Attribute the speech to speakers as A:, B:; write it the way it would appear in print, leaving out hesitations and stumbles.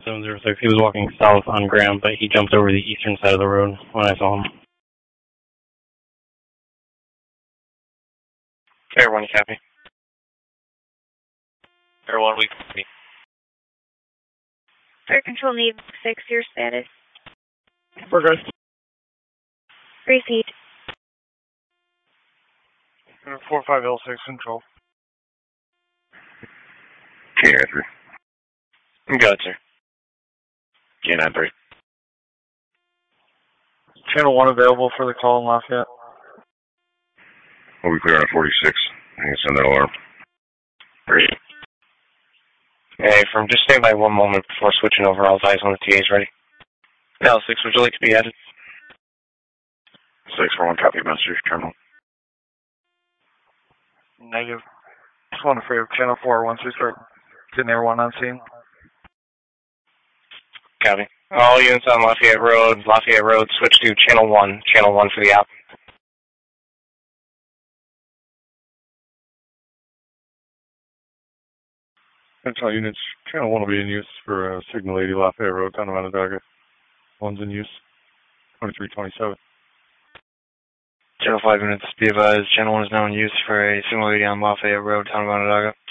A: 706. He was walking south on Graham, but he jumped over the eastern side of the road when I saw him.
B: Air 1, copy. Air 1, we copy.
C: Fire Control Need 6, your status?
D: We're good.
C: Proceed.
D: 45L6 control.
E: K93.
B: Good, sir.
E: K93.
D: Channel 1 available for the call in Lafayette.
E: We'll be clear on 46. I can send that alarm.
B: Great. Hey, from just stay by one moment before switching over. All eyes on the TAs ready. L6, would you like to be added?
E: 641, copy message, terminal.
D: Negative. Just want to free up channel 4 once we start getting Air 1 on scene.
B: Copy. All units on Lafayette Road, switch to channel 1. Channel 1 for the out.
F: Central units, channel 1 will be in use for Signal 80 Lafayette Road, down around Onondaga. 1's in use, 2327.
B: Channel 5 units, be advised, channel 1 is now in use for a Signal 80 on Lafayette Road, town of Onondaga.